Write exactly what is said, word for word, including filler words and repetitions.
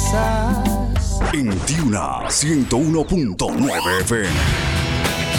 sorpresas. En Tiuna ciento uno punto nueve F M.